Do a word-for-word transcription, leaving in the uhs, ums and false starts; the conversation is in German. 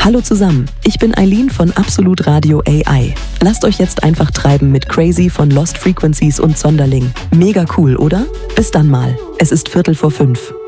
Hallo zusammen, ich bin Eileen von Absolut Radio A I. Lasst euch jetzt einfach treiben mit Crazy von Lost Frequencies und Sonderling. Mega cool, oder? Bis dann mal. Es ist Viertel vor fünf.